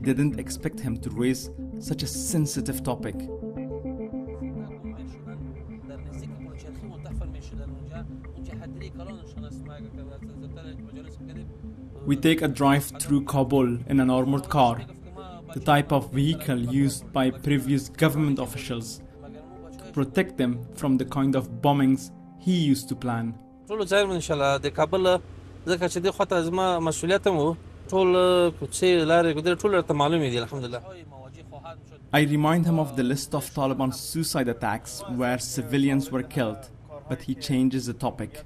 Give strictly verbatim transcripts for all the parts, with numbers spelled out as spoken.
didn't expect him to raise such a sensitive topic. We take a drive through Kabul in an armored car, the type of vehicle used by previous government officials to protect them from the kind of bombings he used to plan. I remind him of the list of Taliban suicide attacks where civilians were killed, but he changes the topic.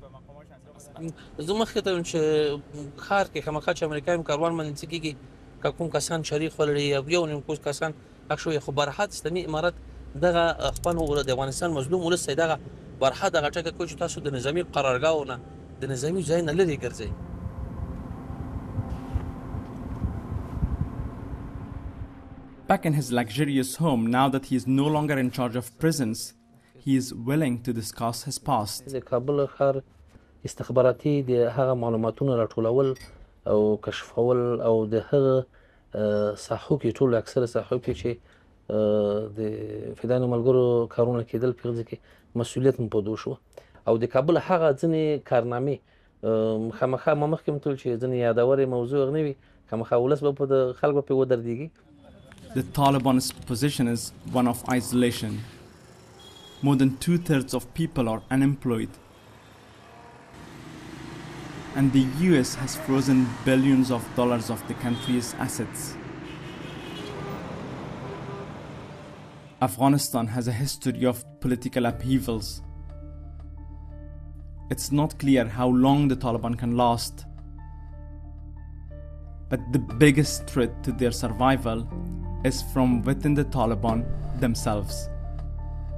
Back in his luxurious home, now that he is no longer in charge of prisons, he is willing to discuss his past. استخباراتي د هغه معلوماتونو راټولول او کشفول او د هغه ساحو کې ټول اکثره ساحو کې چې د فدانو ملګرو کارونه کېدل په ځکه مسؤلیت مو پدو شو او د کابل هغه ځنې کارنامې مخامخه ما مخکې متول چې ځنې یادوري موضوع غنوي خامخا ولس به په خلکو په ودرېږي. The Taliban's position is one of isolation. More than two-thirds of people are unemployed. And the U S has frozen billions of dollars of the country's assets. Afghanistan has a history of political upheavals. It's not clear how long the Taliban can last. But the biggest threat to their survival is from within the Taliban themselves.